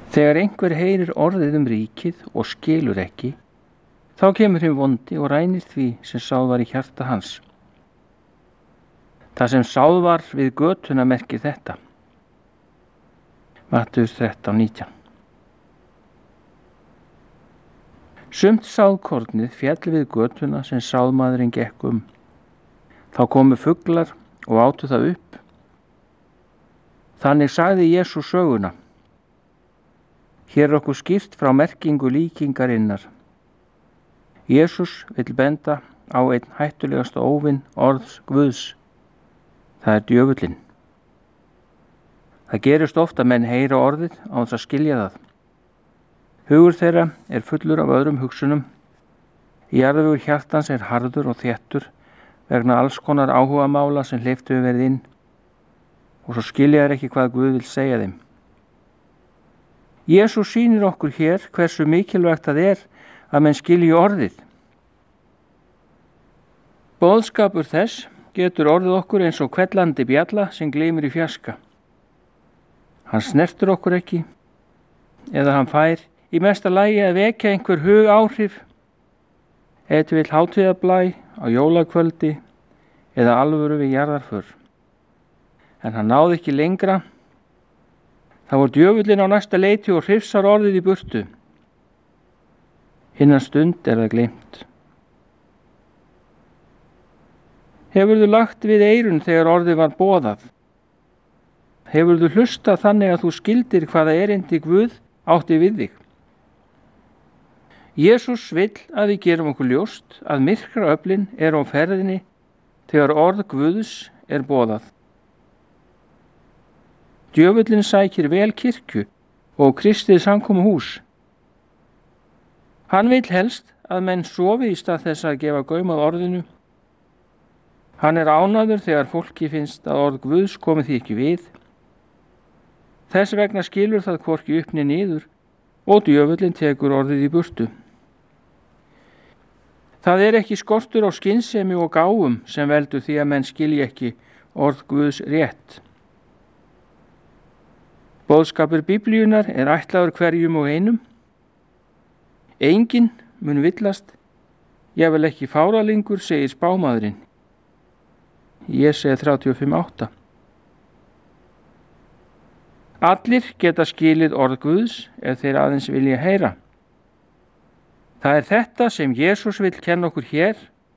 Þegar einhver heyrir orðið ríkið og skilur ekki, þá kemur hinn vondi og rænir því sem sáð var í hjarta hans. Það sem sáð var við götuna merkir þetta. Mattheus 13:19. Sumt sáðkornið féll við götuna sem sáðmaðurinn gekk um. Þá komu fuglar og átu það upp. Þannig sagði Jesús söguna. Hér er okkur skýrt frá merkingu líkingarinnar. Jesús vill benda á einn hættulegasta óvin orðs Guðs. Það er djöfullinn. Það gerist oft að menn heyra orðið án þess að skilja það. Hugur þeirra er fullur af öðrum hugsunum. Jarðvegur hjartans er harður og þéttur vegna alls konar áhugamála sem hleypt hefur verið inn og svo skilja þeir ekki hvað Guð vil segja þeim. Jesús sýnir okkur hér hversu mikilvægt það er að menn skilji orðið. Boðskapur þess getur orðið okkur eins og hvellandi bjalla sem gleymir í fjarska. Hann snertur okkur ekki, eða hann fær í mesta lagi að vekja einhver hugáhrif, ef til vill hátíðarblæ á jólakvöldi eða alvöru við jarðarför. En hann náði ekki lengra. Það var djöfullinn á næsta leiti og hrifsar orðið í burtu. Innan stund er það gleymt. Hefurðu lagt við eyrun þegar orðið var boðað? Hefurðu hlustað þannig að þú skildir hvaða erindi Guð átti við þig? Jesús vill að við gerum okkur ljóst að myrkraöflin er á ferðinni þegar orð Guðs er boðað. Djöfullinn sækir vel kirkju og kristið samkomuhús. Hann vill helst að menn sofi í stað þess að gefa gaum að orðinu. Hann er ánægður þegar fólki finnst að orð Guðs komi því ekki við. Þess vegna skilur það hvorki upp né niður og djöfullinn tekur orðið í burtu. Það er ekki skortur á skynsemi og gáfum sem veldur því að menn skilji ekki orð Guðs rétt. Boðskapur Biblíunnar er ætlaður hverjum og einum. Enginn mun villast, jafnvel ekki fáralingur, segir spámaðurinn. Jesaja 35:8. Allir geta skilið orð Guðs ef þeir aðeins vilja heyra. Það er þetta sem Jesús vill kenna okkur hér.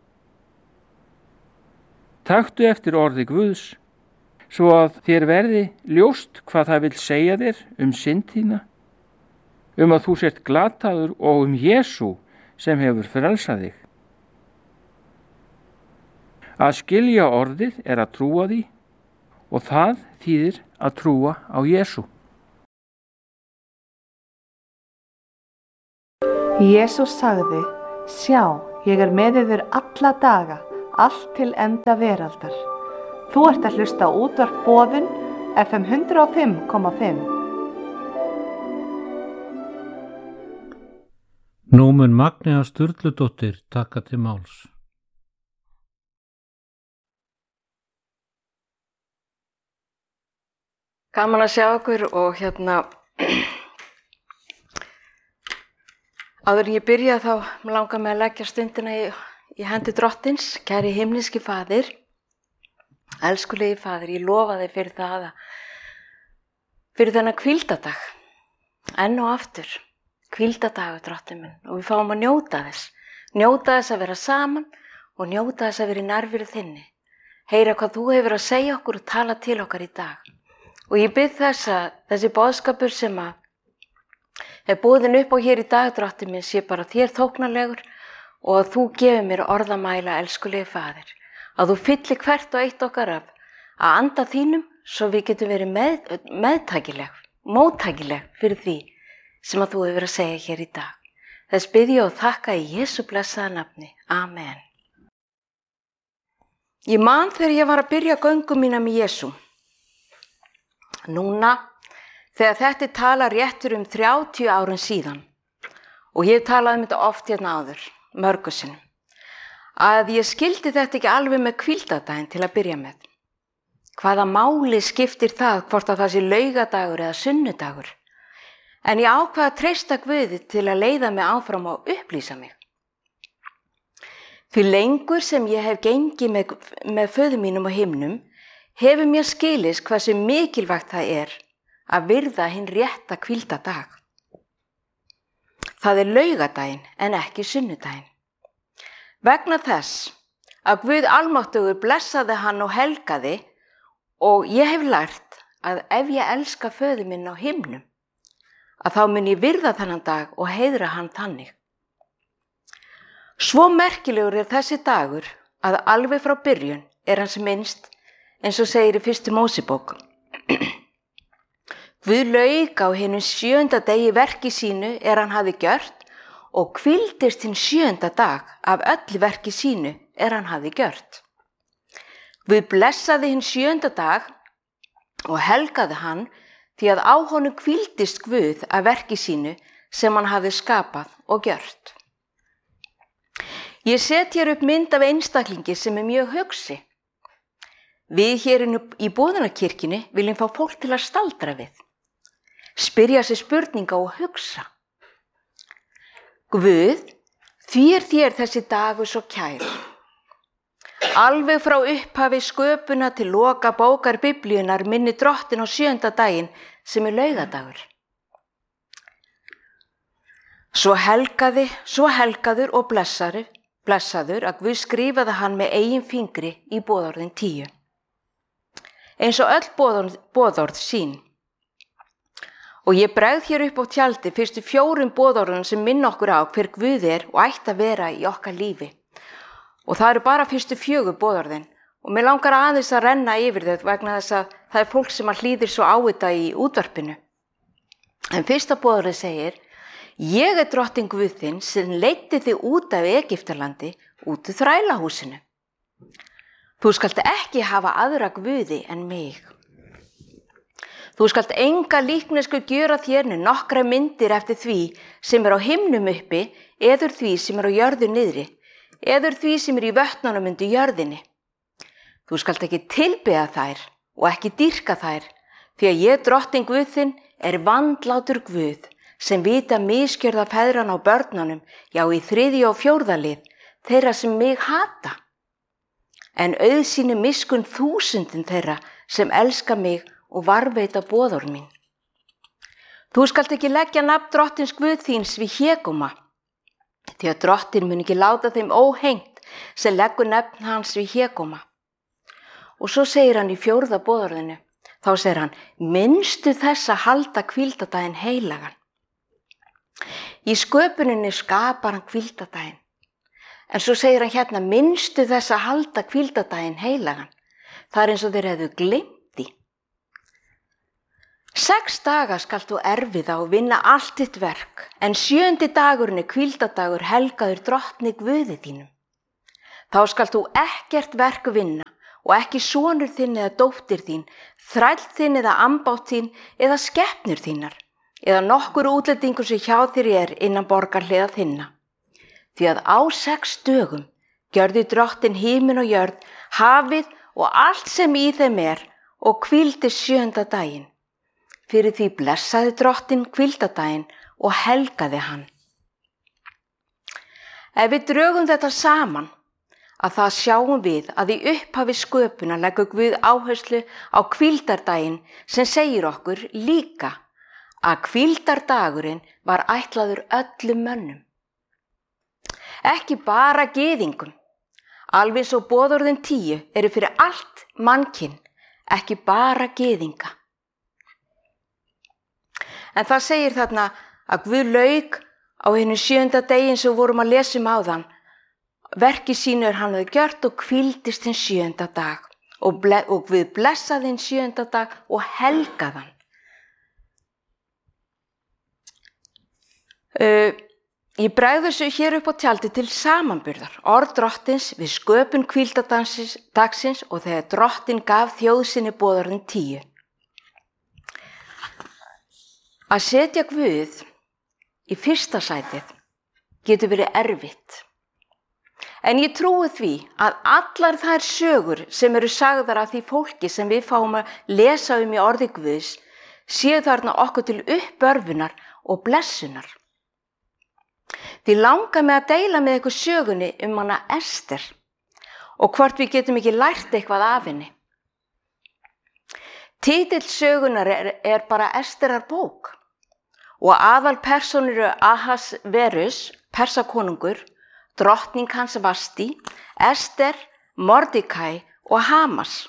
Taktu eftir orði Guðs, svo að þér verði ljóst hvað það vill segja þér synd þína, að þú sért glataður og Jesú sem hefur frelsað þig. Að skilja orðið er að trúa því og það þýðir að trúa á Jesú. Jesús sagði, sjá, ég er með yður alla daga, allt til enda veraldar. Þú ert að hlusta á útvarp Boðun, FM 105,5. Nú mun Magnea Sturludóttir taka til máls. Gaman að sjá okkur og áður en ég byrja þá langar mig að leggja stundina í hendi Drottins. Kæri himneski Faðir, elskulegi Faðir, ég lofa þig fyrir þennan hvíldadag, enn og aftur, hvíldadagur Drottinn minn, og við fáum að njóta þess að vera saman og njóta þess að vera í nærveru þinni, heyra hvað þú hefur að segja okkur og tala til okkar í dag. Og ég bið þess að þessi boðskapur sem er boðin upp á hér í dag, Drottinn minn, sé bara þér þóknarlegur og að þú gefir mér orðamæla, elskulegi Faðir. Að þú fyllir hvert og eitt okkar af að anda þínum svo við getum verið móttækileg fyrir því sem að þú hefur að segja hér í dag. Þess bið ég og þakka í Jesú blessaða nafni. Amen. Ég man þegar ég var að byrja göngu mína með Jesú. Núna, þegar þetta tala réttur 30 árum síðan, og ég talaði þetta oft hérna áður, mörgu sinnum, að ég skildi þetta ekki alveg með hvíldardaginn til að byrja með. Hvaða máli skiptir það hvort að það sé laugadagur eða sunnudagur? En ég ákvað að treysta Guði til að leiða mig áfram og upplýsa mig. Því lengur sem ég hef gengið með föður mínum á himnum, hefur mér skilist hversu mikilvægt það er að virða hinn rétta hvíldardag. Það er laugardaginn en ekki sunnudaginn. Vegna þess að Guð almáttugur blessaði hann og helgaði, og ég hef lært að ef ég elska föður minn á himnum, að þá mun ég virða þennan dag og heiðra hann þannig. Svo merkilegur er þessi dagur að alveg frá byrjun er hans minnst, eins og segir í 1. Mósebók. Guð lauk á hinum 7. degi verki sínu hann hafði gjört og hvíldist hinn 7. dag af öllu verki sínu hann hafði gjört. Guð blessaði hinn 7. dag og helgaði hann því að á honum hvíldist Guð af verki sínu sem hann hafði skapað og gjört. Ég set hér upp mynd af einstaklingi sem er mjög hugsi. Við hér í Boðunarkirkjunni viljum fá fólk til að staldra við, spyrja sig spurninga og hugsa. Guð, því er þér þessi dagur svo kær. Alveg frá upphafi sköpuna til loka bókar Biblíunnar minni Drottinn á 7. daginn sem er laugadagur. Svo helgaður og blessaður að Guð skrifaði hann með eigin fingri í boðorðin 10. Eins og öll boðorð sín. Og ég bregð hér upp á tjaldi fyrstu 4 boðorðum sem minna okkur á hver Guð er og ætti að vera í okkar lífi. Og það eru bara fyrstu 4 boðorðin og mér langar aðeins að renna yfir þau vegna þess að það er fólk sem hlýðir svo á þetta í útvarpinu. En fyrsta boðorðið segir: Ég er Drottinn Guð þinn sem leiddi þig út af Egyptalandi, út úr þrælahúsinu. Þú skalt ekki hafa aðra guði en mig. Þú skalt enga líknesku gjöra þér né nokkra myndir eftir því sem er á himnum uppi, eður því sem er á jörðu niðri, eður því sem er í vötnunum undir jörðinni. Þú skalt ekki tilbiðja þær og ekki dýrka þær, því að ég, Drottinn Guð þinn, er vandlátur Guð, sem vita misgjörða feðrana á börnunum, já í 3. og 4. lið, þeirra sem mig hata. En auðsýni miskunn 1000 þeirra sem elska mig og varveita boðorð mín. Þú skalt ekki leggja nafn Drottins Guð þíns við hégóma, því að Drottinn mun ekki láta þeim óhengt sem leggur nafn hans við hégóma. Og svo segir hann í 4. boðorðinu, þá segir hann: minnstu þess að halda hvíldardaginn heilagan. Í sköpuninni skapar hann hvíldardaginn. En svo segir hann hérna: minnstu þess að halda hvíldardaginn heilagan. Það er eins og þeir hefðu gleymt því. 6 daga skalt þú erfiða og vinna allt þitt verk, en 7. dagurinn er hvíldardagur helgaður Drottni Guði þínum. Þá skalt þú ekkert verk vinna og ekki sonur þinn eða dóttir þín, þræll þinn eða ambátt þín eða skepnur þínar, eða nokkur útlendingur sem hjá þér er innan borgarhliða þinna. Því að á 6 dögum gjörði Drottinn himin og jörð, hafið og allt sem í þeim er, og hvíldi 7. daginn. Fyrir því blessaði Drottinn hvíldardaginn og helgaði hann. Ef við drögum þetta saman, að það sjáum við að í upphafi sköpunar leggur Guð áherslu á hvíldardaginn, sem segir okkur líka að hvíldardagurinn var ætlaður öllum mönnum. Ekki bara gyðingum, alveg svo boðorðin 10 eru fyrir allt mannkyn, ekki bara gyðinga. En það segir þarna að Guð lauk á hinum 7. degi sem við vorum að lesa áðan. Verki sínu hann hafði gjört og hvíldist hinn 7. dag. Og Guð blessaði hinn 7. dag og helgaði hann. Ég bregð þessu hér upp á tjaldi til samanburðar. Orð Drottins við sköpun hvíldardagsins og þegar Drottinn gaf þjóð sinni boðorðin 10. Að setja Guð í fyrsta sætið getur verið erfitt. En ég trúi því að allar þær sögur sem eru sagðar af því fólki sem við fáum að lesa í orði Guðs séu þarna okkur til uppörfunar og blessunar. Því langar mig að deila með ykkur sögunni hana Ester og hvort við getum ekki lært eitthvað af henni. Titill sögunar er bara Esterar bók og aðalpersónur eru Ahasverus, Persakonungur, drottning hans Vasti, Ester, Mordekai og Hamas.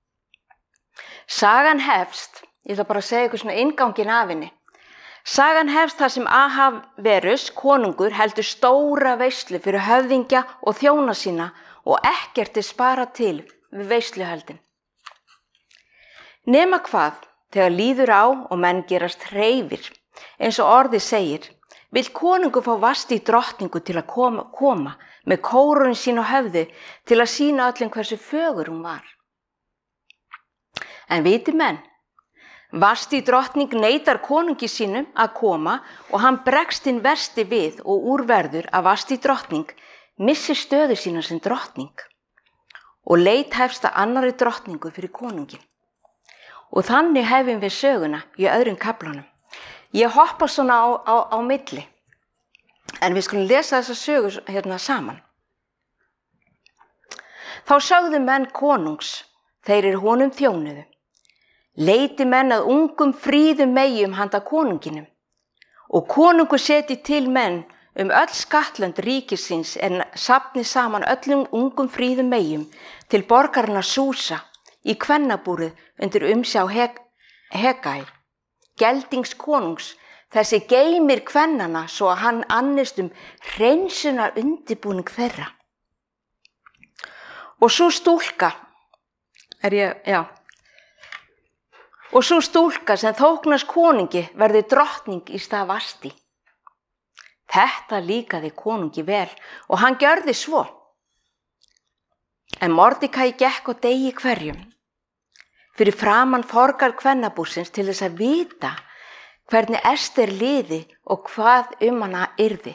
Sagan hefst, ég ætla bara að segja ykkur svona innganginn af henni. Sagan hefst þar sem Ahasverus, konungur, heldur stóra veislu fyrir höfðingja og þjóna sína og ekkert sparað til við veisluhöldin. Nema hvað, þegar líður á og menn gerast hreifir, eins og orðið segir, vill konungur fá Vasti drottningu til að koma með kórónu sín á höfði til að sýna öllum hversu fögur hún var. En viti menn, Vasti drottning neitar konungi sínum að koma og hann bregst hinn versti við og úrverður að Vasti drottning missi stöðu sína sem drottning og leit hefst að annarri drottningu fyrir konungin. Og þannig hefum við söguna í öðrum kaflanum. Ég hoppa svona á milli, en við skulum lesa þessa sögu hérna saman. Þá sögðu menn konungs, þeir honum þjónuðu. Leiti menn að ungum fríðum meyjum handa konunginum og konungur seti til menn öll skattlönd ríkisins en safni saman öllum ungum fríðum meyjum til borgarinnar Súsa í kvennabúrið undir umsjá Hegai, geldings konungs, þessi geymir kvennana svo að hann annist hreinsunar undirbúning þeirra. Og sú stúlka, og sú stúlka sem þóknast konungi verður drottning í stað Vasti. Þetta líkaði konungi vel og hann gjörði svo. En Mordekai gekk á degi hverjum fyrir framan forgar kvennabúrsins til þess að vita hvernig Ester liði og hvað hana yrði.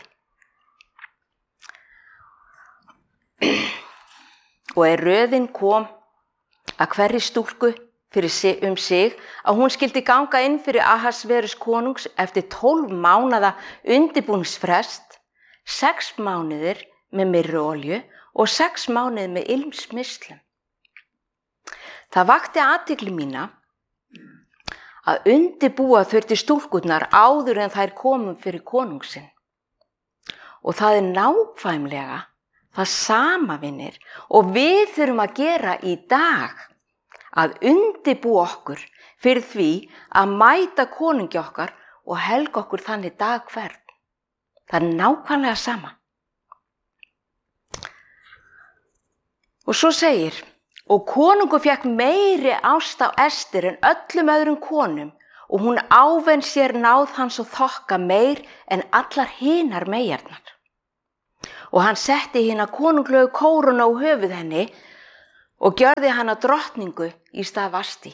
Og röðin kom að hverri stúlku fyrir sig að hún skyldi ganga inn fyrir Ahasverus konungs eftir 12 mánaða undirbúningsfrest, 6 mánuðir með myrruolju og 6 mánuðir með ilmsmislum. Það vakti athygli mína að undirbúa þurfti stúlkurnar áður en þær komum fyrir konungsinn. Og það nákvæmlega það sama, vinir, og við þurfum að gera í dag, að undirbúa okkur fyrir því að mæta konungi okkar og helga okkur þannig dag hvern. Það nákvæmlega sama. Og svo segir, og konungur fékk meiri ást á Ester en öllum öðrum konum og hún ávenn sér náð hans og þokka meir en allar hinar meyjarnar. Og hann setti hina konunglegu kórónu á höfuð henni og gjörði hana drottningu í stað Vasti.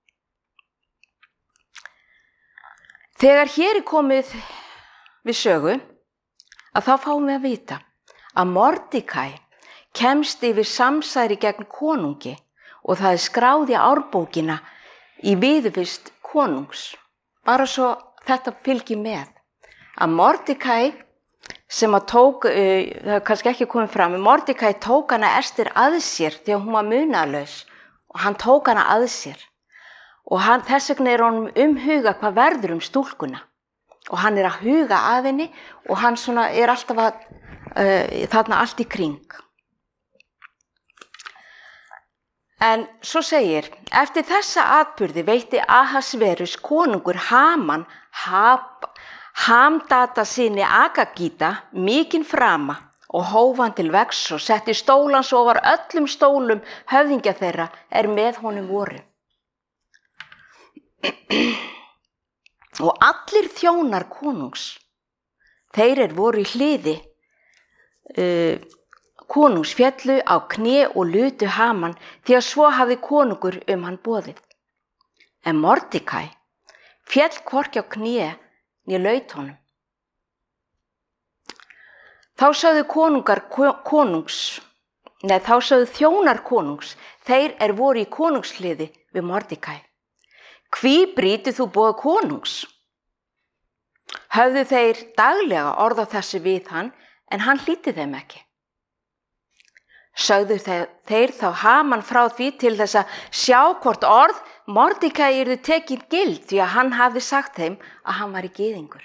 Þegar hér komið við sögu, að þá fáum við að vita að Mordekai kemst yfir samsæri gegn konungi og það skráð í árbókina í viðurvist konungs. Bara svo þetta fylgir með. Að Mordekai sem að tók, það er kannski ekki komið fram, Mordekai tók hana Ester að sér þegar hún var munaðlaus og hann tók hana að sér. Og þess vegna honum umhuga hvað verður stúlkuna. Og hann að huga að henni og hann svona alltaf þarna allt í kring. En svo segir, eftir þessa atburði veitti Ahasverus konungur Haman Hamdata syni Agagíta mikinn frama og hóf hann til vegs og setti stólans ofar öllum stólum höfðingja þeirra með honum voru. Og allir þjónar konungs, þeir voru í hliði konungs féllu á kné og lutu Haman því að svo hafði konungur hann boðið. En Mordekai féll hvorki á kné né laut honum. Þá sögðu þjónar konungs, þeir voru í konungshliði við Mordekai. Hví brýtur þú boð konungs? höfðu þeir daglega orð á þessu við hann, en hann hlýddi þeim ekki. Sögðu þeir þá Haman frá því til þess að sjá hvort orð Mordekai yrðu tekin gild, því að hann hafði sagt þeim að hann var gyðingur.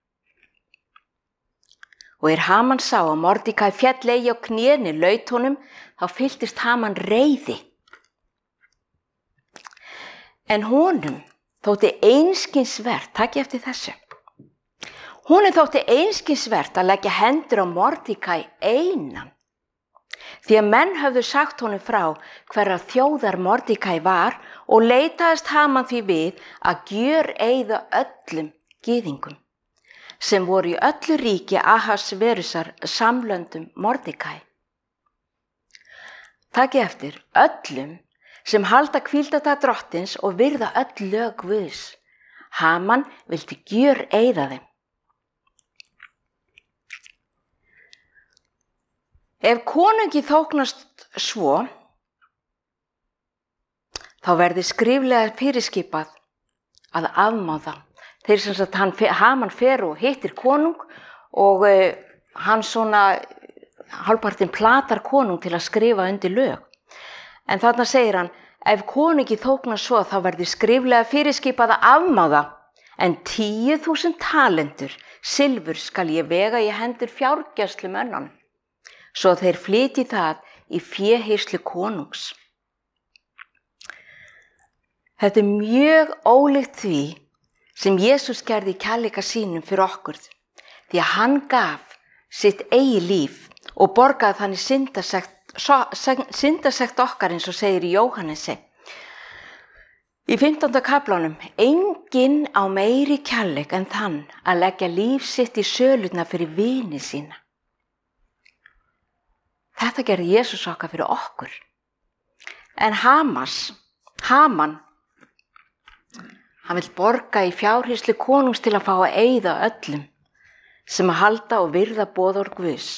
Og Haman sá að Mordekai féll eigi á knéni laut honum, þá fylltist Haman reiði. En honum þótti einskisvert, takið eftir þessu, honum þótti einskisvert að leggja hendur á Mordekai einan, því að menn höfðu sagt honum frá hverra þjóðar Mordekai var og leitaðist Haman því við að gjöreyða öllum gyðingum sem voru í öllu ríki Ahasverusar samlöndum Mordekai. Takið eftir, öllum sem halda hvíldardag drottins og virða öll lög Guðs. Haman vildi gjöreyða þeim. Ef konungi þóknast svo, þá verði skriflega fyrirskipað að afmá það. Þeir sem sagt Haman fer og hittir konung og hann svona hálfpartinn platar konung til að skrifa undir lög. En þarna segir hann, ef konungi þóknast svo, þá verði skriflega fyrirskipað að afmá það, en 10.000 talentur silfur skal ég vega í hendur fjárgæslumönnunum, svo þeir flytji það í féhirslur konungs. Þetta mjög ólíkt því sem Jesús gerði í kærleika sínum fyrir okkur, því að hann gaf sitt eigið líf og borgaði þannig syndasekt okkar, eins og segir í Jóhannesi. Í 15. kaflanum, enginn á meiri kærleik en þann að leggja líf sitt í sölurnar fyrir vini sína. Þetta gerði Jesús okkar fyrir okkur. En Haman, hann vill borga í fjárhirslu konungs til að fá að eyða öllum sem að halda og virða boðorð Guðs.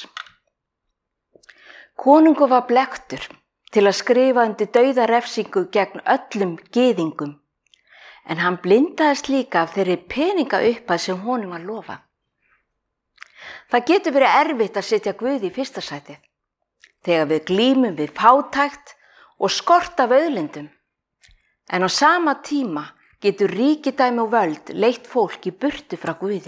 Konungur var blekktur til að skrifa undir dauðarefsingu gegn öllum gyðingum, en hann blindaðist líka af þeirri peningaupphæð sem honum var lofað. Það getur verið erfitt að setja Guð í fyrsta sætið, þegar við glímum við fátækt og skort af auðlindum, en á sama tíma getur ríkidæmi og völd leitt fólk í burtu frá Guði.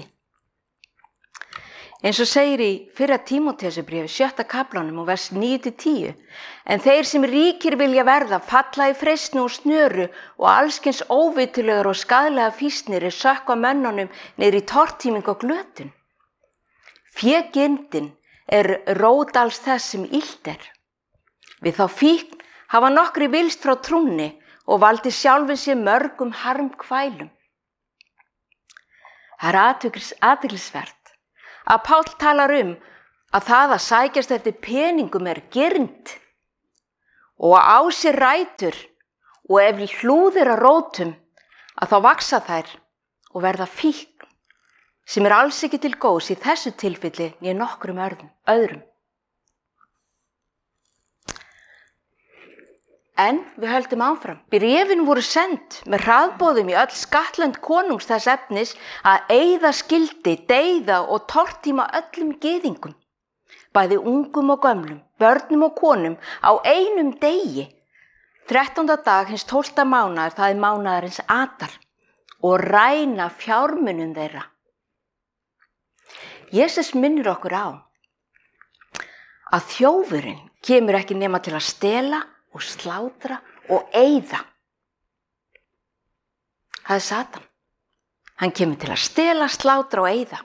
Eins og segir í 1. Tímóteusarbréfi 7. kaflanum og vers 9-10, en þeir sem ríkir vilja verða falla í freistni og snöru og allskyns óvitulegar og skaðlega fýsnir sökkva mönnunum niður í tortíming og glötun. Fégirndin rót alls þess sem illt er. Við þá fíkn hafa nokkri vilst frá trúnni og valdi sjálfum sér mörgum harmkvælum. Það er athyglisvert að Páll talar að það að sækjast eftir peningum er girnd og á sér rætur, og ef hlúðir að rótum að þá vaksa þær og verða fíkn, sem er alls ekki til góðs í þessu tilfelli né nokkrum öðrum. En við höldum áfram. Bréfin voru send með hraðboðum í öll skattlönd konungs þess efnis að eyða skyldi, deyða og tortíma öllum gyðingum, bæði ungum og gömlum, börnum og konum, á einum degi, 13. dag hins 12. mánaðar, það er mánaðarins Adar, og ræna fjármunum þeirra. Jesús minnir okkur á að þjófurinn kemur ekki nema til að stela og slátra og eyða. Það er Satan. Hann kemur til að stela, slátra og eyða.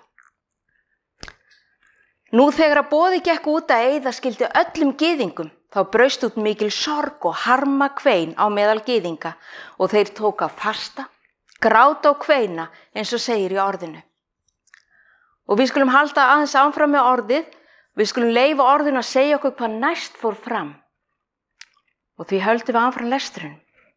Nú þegar að boði gekk út að eyða skyldi öllum gyðingum, þá braust út mikil sorg og harma kvein á meðal gyðinga, og þeir tóka fasta, gráta og kveina, eins og segir í orðinu. Og við skulum halda aðeins áfram með orðið, við skulum leyfa orðinu að segja okkur hvað næst fór fram. Og því höldum við áfram lesturinn.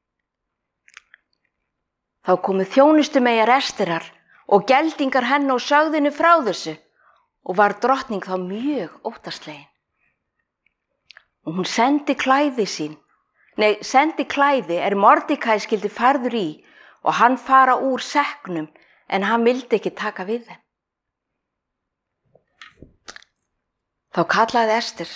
Þá komu þjónustumeyjar Esterar og geldingar hennar og sögðinu frá þessu, og var drottning þá mjög óttaslegin. Og hún sendi klæði Mordekai skyldi færður í, og hann fara úr sekknum, en hann vildi ekki taka við þeim. Þá kallaði Ester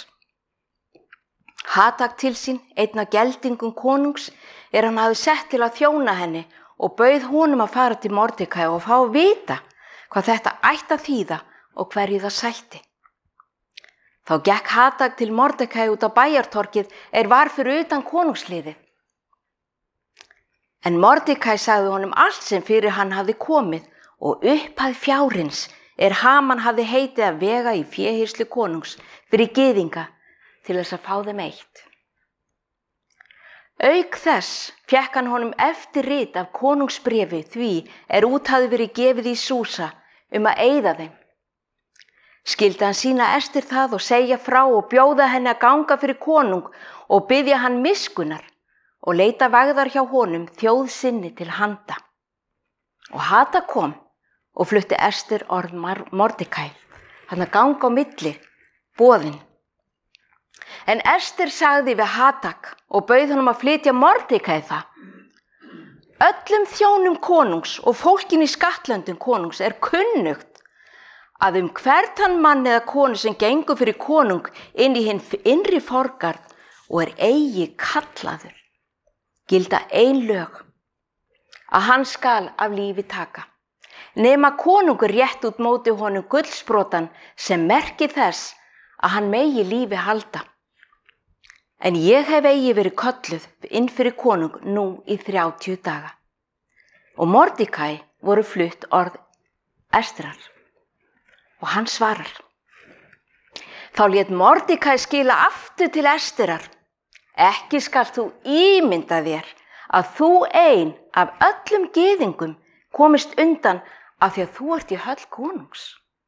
Hatak til sín, einn af geldingum konungs, hann hafði sett til að þjóna henni og bauð honum að fara til Mordekæ og fá að vita hvað þetta ætti að þýða og hverju það sætti. Þá gekk Hatak til Mordekæ út á bæjartorkið var fyrir utan konungsliðið. En Mordekæ sagði honum allt sem fyrir hann hafði komið og upphæð fjárins Haman hafði heitið að vega í féhýrslu konungs fyrir gyðinga til þess að fá þeim eitt. Auk þess fékk hann honum eftirrit af konungsbréfi því út hafði verið gefið í Súsa að eyða þeim. Skyldi hann sýna Ester það og segja frá og bjóða henni að ganga fyrir konung og biðja hann miskunnar og leita vægðar hjá honum þjóð sinni til handa. Og Hatak kom og flutti Ester orð Mordekæ, hann að ganga á milli, boðin. En Ester sagði við Hatak og bauð honum að flytja Mordekæ það. Öllum þjónum konungs og fólkin í skattlöndum konungs kunnugt að hvern þann mann eða konu sem gengur fyrir konung inn í hinn innri forgarð og eigi kallaður, gilda ein lög, að hann skal af lífi taka, nema konungur rétt út móti honum gullsprotan sem merki þess að hann megi lífi halda. En ég hef eigi verið kölluð inn fyrir konung nú í 30 daga. Og Mordekæ voru flutt orð Esterar. Og hann svarar. Þá lét Mordekæ skila aftur til Esterar. Ekki skalt þú ímynda þér að þú ein af öllum gyðingum komist undan af því að þú ert í höll konungs.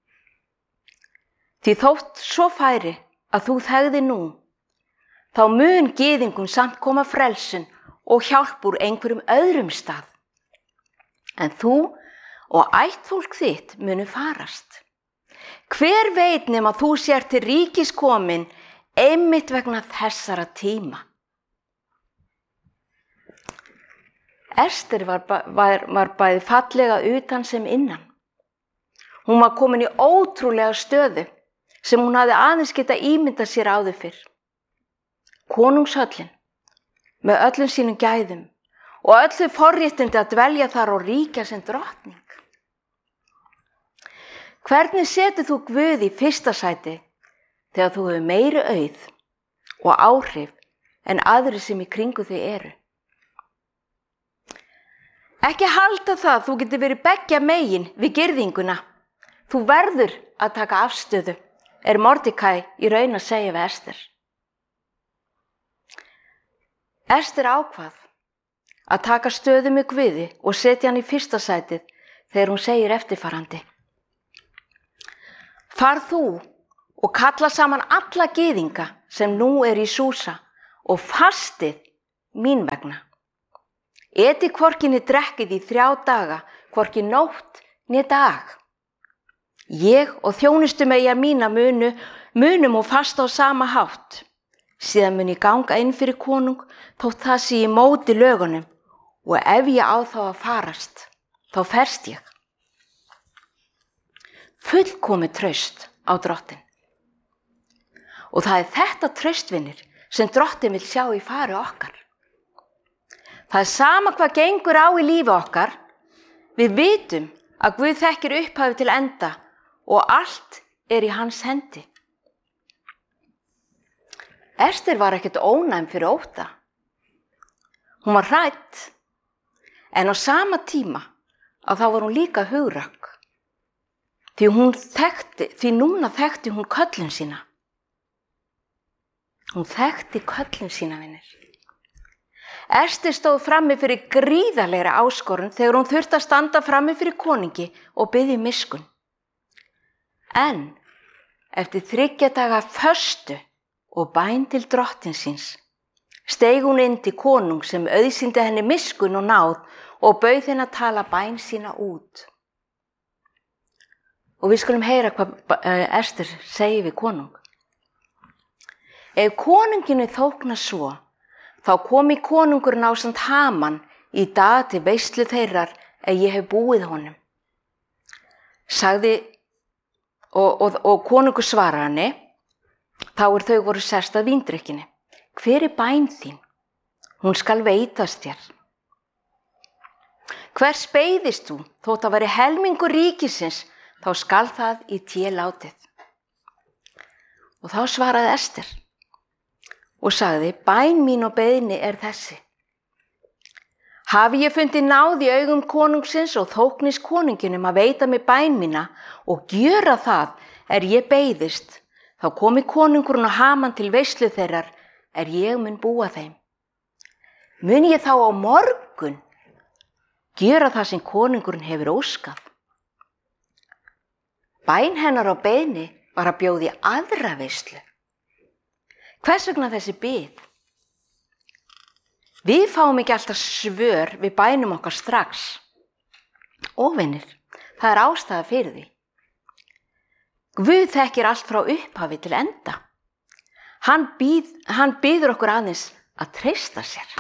Því þótt svo færi að þú þegði nú, þá mun gyðingum samt koma frelsun og hjálp úr einhverjum öðrum stað. En þú og ættfólk þitt munu farast. Hver veit nema þú sér til ríkis komin einmitt vegna þessara tíma. Ester var bæði fallega utan sem innan. Hún var komin í ótrúlega stöðu sem hún hafði aðeins geta ímyndað sér áður fyrr. Konungshöllin með öllum sínum gæðum og öllu forréttindi að dvelja þar og ríkja sem drottning. Hvernig setur þú Guð í fyrsta sæti þegar þú hefur meiri auð og áhrif en aðrir sem í kringu þig eru? Ekki halda það að þú getur verið beggja megin við girðinguna. Þú verður að taka afstöðu, Mordekæ í raun að segja við Ester. Ester ákvað að taka stöðu með Guði og setja hann í fyrsta sætið þegar hún segir eftirfarandi. Far þú og kalla saman alla gyðinga sem nú í Súsa og fastið mín vegna. Etið hvorki né drekkið í 3 daga, hvorki nótt né dag. Ég og þjónustumeyjar mína munum og fasta á sama hátt. Síðan mun ég ganga inn fyrir konung þótt það sé í móti lögunum og ef ég á þá að farast, þá ferst ég. Fullkomið traust á drottin. Og það þetta traustvinir sem drottin vill sjá í fari okkar. Það sama hvað gengur á í lífi okkar, við vitum að Guð þekkir upphafið til enda og allt í hans hendi. Ester var ekkert ónæm fyrir ótta. Hún var hrædd, en á sama tíma að þá var hún líka hugrakk. Því núna þekkti hún köllun sína. Hún þekkti köllun sína, vinir. Ester stóð frammi fyrir gríðarlegri áskorun þegar hún þurfti að standa frammi fyrir konungi og biðja miskunn. En eftir 3 daga föstu og bæn til drottin síns, steig hún inn til konung sem auðsýndi henni miskunn og náð og bauð henni að tala bæn sína út. Og við skulum heyra hvað Ester segir við konung. Ef konunginu þóknar svo, þá komi konungurinn ásamt Haman í dag til veislu þeirrar ég hef búið honum. Sagði, og konungur svaraði henni, Þá þau voru sest að víndrykkinni. Hver bæn þín? Hún skal veitast þér. Hvers beiðist þú? Þótt að veri helmingur ríkisins, þá skal það í té látið. Og þá svaraði Ester og sagði, bæn mín og beiðni þessi. Hafi ég fundið náð í augum konungsins og þóknis konunginum að veita mig bæn mína og gjöra það ég beiðist, þá komi konungurinn og Haman til veislu þeirrar ég mun búa þeim. Mun ég þá á morgun gjöra það sem konungurinn hefur óskað? Bæn hennar og beiðni var að bjóða í aðra veislu. Hvers vegna þessi bið? Við fáum ekki alltaf svör við bænum okkar strax. Óvinir, það ástæða fyrir því. Guð þekkir allt frá upphafi til enda. Hann býður okkur aðeins að treysta sér.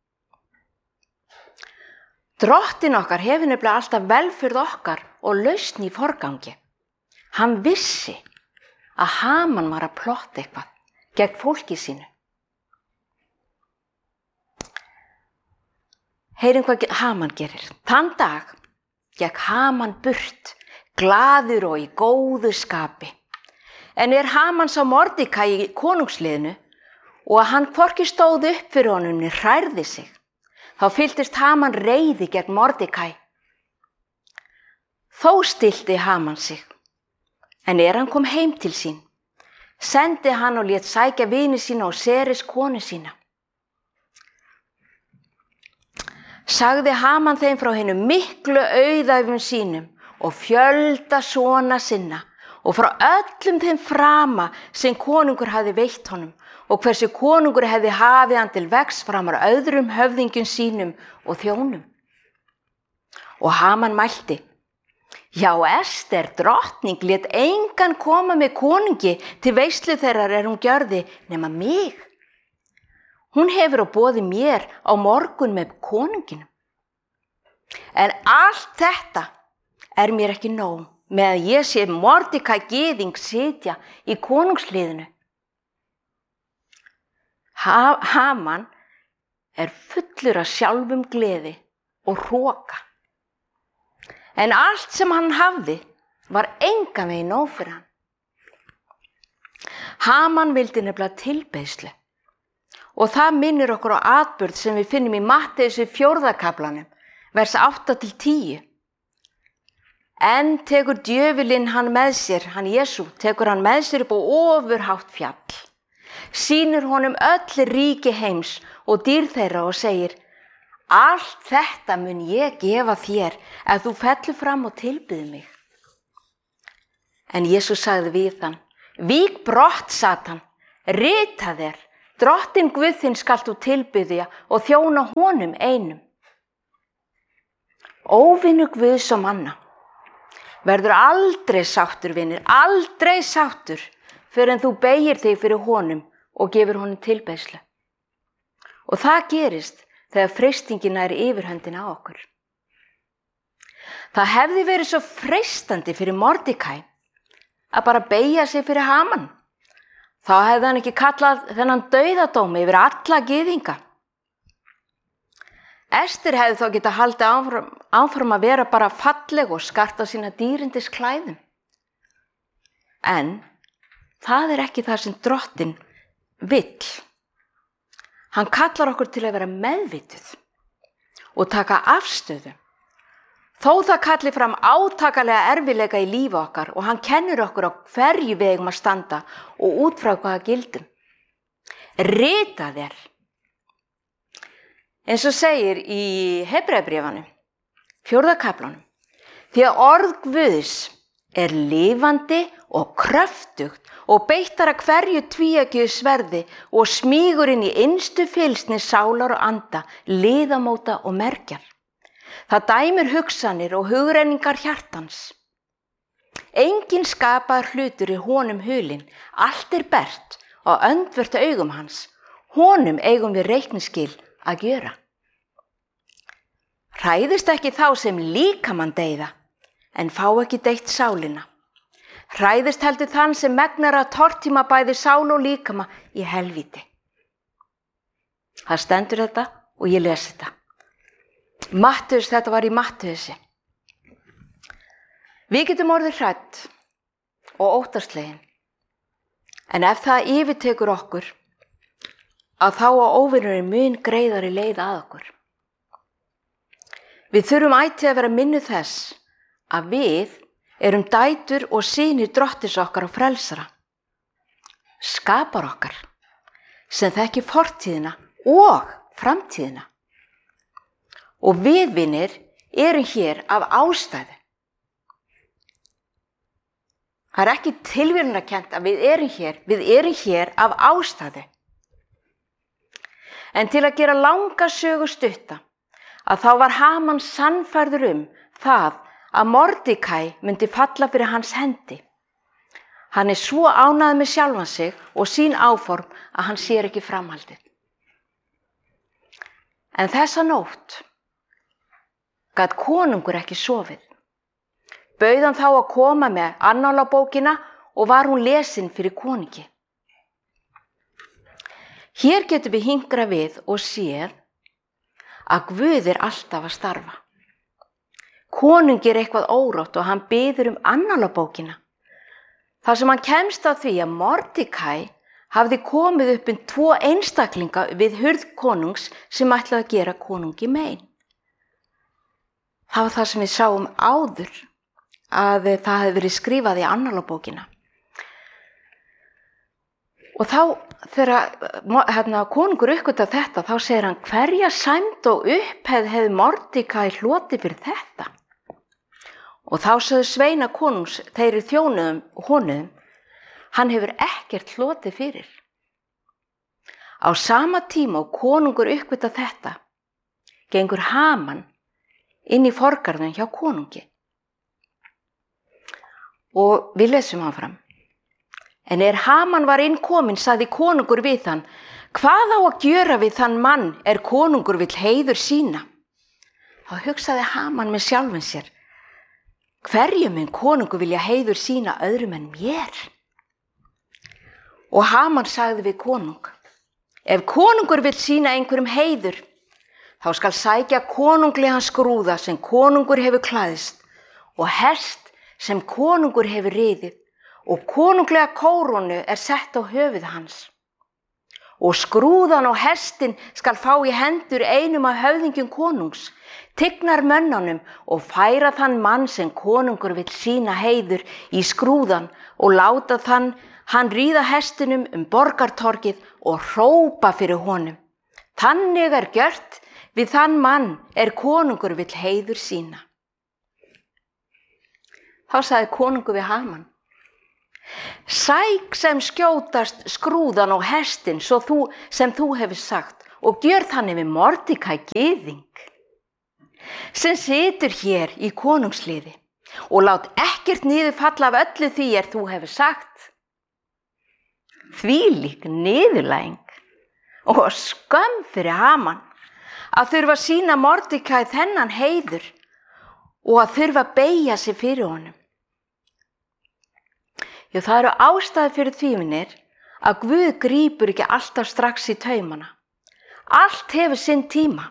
Drottinn okkar hefur nefnilega alltaf velferð okkar og lausn í forgangi. Hann vissi að Haman var að plotta eitthvað gegn fólki sínu. Heyrim hvað Haman gerir. Þann dag gekk Haman burt, glaður og í góðu skapi. En Haman sá Mordekæ í konungsliðinu og að hann hvorki stóð upp fyrir honum né hrærði sig, þá fylltist Haman reiði gegn Mordekæ. Þó stillti Haman sig, en hann kom heim til sín, sendi hann og lét sækja vini sína og Seres konu sína. Sagði Haman þeim frá hinum miklu auðæfum sínum og fjölda sona sinna og frá öllum þeim frama sem konungur hafði veitt honum og hversu konungur hefði hafið hann til vegs framar öðrum höfðingjum sínum og þjónum. Og Haman mælti, já, Ester, drottning, lét engan koma með konungi til veislu þeirrar hún gjörði nema mig. Hún hefur á boði mér á morgun með konunginum. En allt þetta mér ekki nóg með að ég sé Mordekæ gyðing sitja í konungsliðinu. Haman fullur af sjálfum gleði og hroka. En allt sem hann hafði var engan veginn nóg fyrir hann. Haman vildi nefnilega tilbeiðslu. Og það minnir okkur á atburð sem við finnum í Matteus 4. kaflanum, vers 8-10. En tekur djöfulinn hann með sér, hann Jesú, tekur hann með sér upp á ofurhátt fjall. Sýnir honum öll ríki heims og dýr þeirra og segir, allt þetta mun ég gefa þér ef þú fellur fram og tilbyður mig. En Jesú sagði við hann, vík brott, Satan, rita þér, Drottinn Guð þinn skalt þú tilbiðja og þjóna honum einum. Óvinur Guðs og manna verður aldrei sáttur, vinir, aldrei sáttur fyrir en þú beygir þig fyrir honum og gefur honum tilbeiðslu. Og það gerist þegar freistingin nær yfirhöndina á okkur. Það hefði verið svo freistandi fyrir Mordekæ að bara beygja sig fyrir Haman. Þá hefði hann ekki kallað þennan dauðadómi yfir alla gyðinga. Ester hefði þá getað haldið áfram að vera bara falleg og skarta sína dýrindis klæðum. En það ekki það sem Drottinn vill. Hann kallar okkur til að vera meðvituð og taka afstöðu. Þó það kalli fram átakalega erfiðleika í lífi okkar og hann kennir okkur á hverju við eigum að standa og út frá hvaða gildum. Rita þér. Eins og segir í Hebreabréfanum, 4. kaflanum, því að orð Guðs lifandi og kröftugt og beittar að hverju tvíeggju sverði og smýgur inn í innstu fylgsni sálar og anda, liðamóta og mergjar. Það dæmir hugsanir og hugrenningar hjartans. Enginn skapaður hlutur í honum hulinn, allt bert og öndvert augum hans. Honum eigum við reikningsskil að gjöra. Hræðist ekki þá sem líkamann deyða, en fá ekki deytt sálina. Hræðist heldur þann sem megnar að tortíma bæði sál og líkama í helvíti. Það stendur þetta og ég lesi þetta. Mattheus, þetta var í Mattheusi. Við getum orðið hrædd og óttaslegin. En ef það yfirtekur okkur, að þá á óvinurinn mun greiðari leið að okkur. Við þurfum ætíð að vera minni þess að við erum dætur og synir drottins okkar og frelsara. Skapar okkar sem þekki fortíðina og framtíðina. Og við vinir erum hér af ástæðu. Það er ekki tilviljunarkennt að við erum hér af ástæðu. En til að gera langa sögu stutta, að þá var Haman sannfærður það að Mordekæ myndi falla fyrir hans hendi. Hann er svo ánægður með sjálfan sig og sín áform að hann sér ekki framhaldið. En þessa nótt gat konungur ekki sofið. Bauð hann þá að koma með annálabókina og var hún lesin fyrir konungi. Hér getum við hingrað við og séð að Guð er alltaf að starfa. Konungi er eitthvað órótt og hann biður annálabókina. Þar sem hann kemst að því að Mordekæ hafði komið upp 2 einstaklinga við hurð konungs sem ætlaði að gera konungi mein. Það var það sem við sáum áður, að það hefði verið skrifað í annálabókina. Og þá þegar konungur uppgötar þetta, þá segir hann: hverja sæmd og upphefð hefði Mordekæ hlotið fyrir þetta? Og þá sögðu sveina konungs, þeir þjónuðum honum: hann hefur ekkert hlotið fyrir. Á sama tíma og konungur uppgötar þetta, gengur Haman inn í forgarðin hjá konungi. Og við lesum hann fram. En Haman var innkominn, sagði konungur við hann: hvað á að gjöra við þann mann konungur vill heiður sína? Þá hugsaði Haman með sjálfum sér: hverju mun konungur vilja heiður sína öðrum en mér? Og Haman sagði við konung: ef konungur vill sína einhverjum heiður, þá skal sækja konunglegan skrúða sem konungur hefur klæðst og hest sem konungur hefur riðið, og konunglega kórónu sett á höfuð hans. Og skrúðan og hestin skal fá í hendur einum af höfðingjum konungs, tignar mönnunum, og færa þann mann sem konungur vill sína heiður í skrúðan og láta hann ríða hestinum borgartorgið og hrópa fyrir honum: þannig gjört við þann mann konungur vill heiður sína. Þá sagði konungur við Haman: sæk sem skjótast skrúðan og hestin sem þú hefur sagt, og gjör þannig við Mordekæ gyðing, sem situr hér í konungsliði, og lát ekkert niður falla af öllu því þú hefur sagt. Þvílík niðurlæging og skömm fyrir Haman að þurfa að sýna Mordekæ þennan heiður og að þurfa að beygja sig fyrir honum. Já, það eru ástæður fyrir því, vinir, að Guð grípur ekki alltaf strax í taumana. Allt hefur sinn tíma.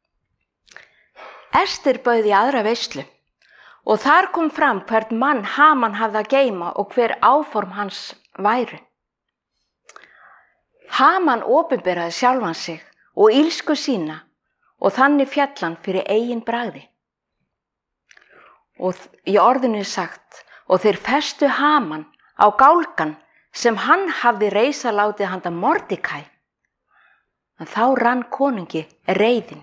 Ester bauð í aðra veislu og þar kom fram hvern mann Haman hafði að geyma og hver áform hans væru. Haman opinberaði sjálfan sig og ilsku sína og þannig féll hann fyrir eigin bragði. Og í orðinu sagt: og þeir festu Haman á gálgan sem hann hafði reisa látið handa Mordekæ. En þá rann konungi reiðin.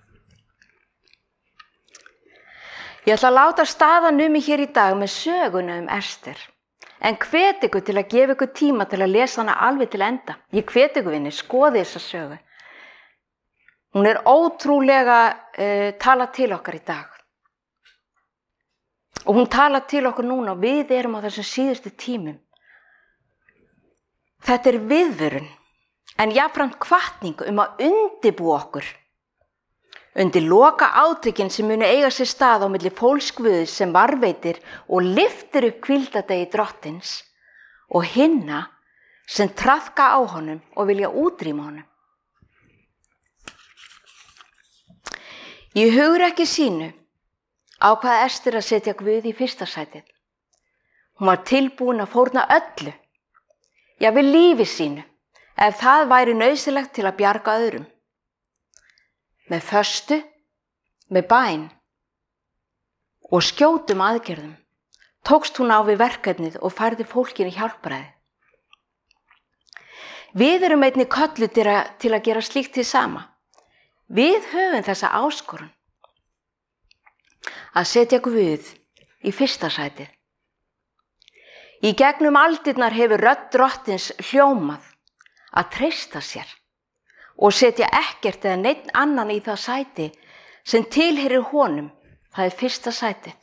Ég ætla að láta staðan hér í dag með söguna Ester. En hvet ykkur til að gefa ykkur tíma til að lesa hana alveg til enda. Ég hvet ykkur, vinir, skoði þessa sögu. Hún ótrúlega tala til okkar í dag. Og hún talar til okkur núna og við erum á þessum síðustu tímum. Þetta viðvörun, en jafnframt hvatning að undirbúa okkur Undir loka átökin sem munu eiga sér stað á milli fólks Guðs sem varveitir og lyftir upp hvíldardegi Drottins og hinna sem traðka á honum og vilja útrýma honum. Í hugrekki sínu ákvað Ester að setja Guð í fyrsta sætið. Hún var tilbúin að fórna öllu, jafnvel lífi sínu, ef það væri nauðsynlegt til að bjarga öðrum. Með föstu, með bæn og skjótum aðgerðum tókst hún á við verkefnið og færði fólkinu hjálpræði. Við erum einnig kölluð til að gera slíkt hið sama. Við höfum þessa áskorun að setja Guð í fyrsta sætið. Í gegnum aldirnar hefur rödd Drottins hljómað að treysta sér og setja ekkert eða neinn annan í það sæti sem tilheyrir honum, það er fyrsta sætið.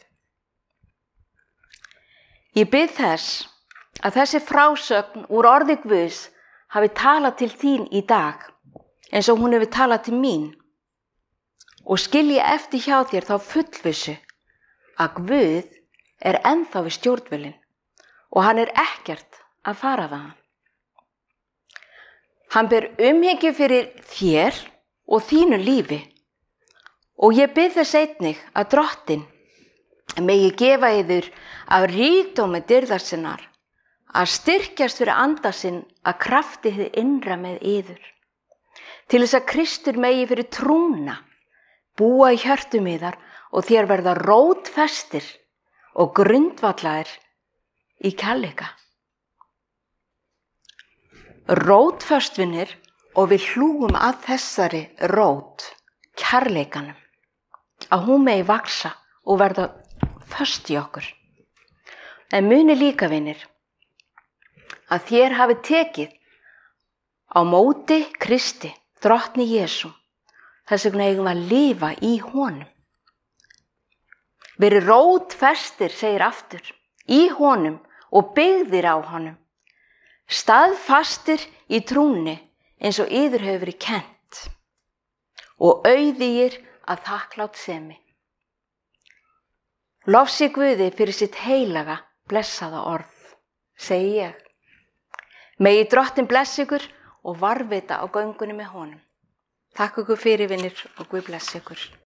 Ég bið þess að þessi frásögn úr orði Guðs hafi talað til þín í dag eins og hún hefur talað til mín og skilji eftir hjá þér þá fullvissu að Guð er ennþá við stjórnvölinn og hann er ekkert að fara þaðan. Hann ber umhyggju fyrir þér og þínu lífi og ég bið þess einnig að Drottinn megi gefa yður af ríkdómi dýrðar sinnar að styrkjast fyrir anda sinn að krafti hið innra með yður. Til þess að Kristur megi fyrir trúna búa í hjörtum yðar og þér verða rótfestir og grundvallaðir í kærleika. Rótföstvinir og við hlúum að þessari rót, kærleikanum, að hún megi vaksa og verða föst í okkur. En muni líka, vinir, að þér hafi tekið á móti Kristi, Drottni Jesú, þess vegna eigum við að lifa í honum. Verið rótfestir, segir aftur, í honum og byggðir á honum. Staðfastir í trúnni eins og yður hefur verið kennt og auðugir að þakklátsemi. Lofsi Guði fyrir sitt heilaga, blessaða orð, segi ég. Megi Drottinn blessa ykkur og varðveita á göngunni með honum. Takk ykkur fyrir, vinir, og Guð blessa ykkur.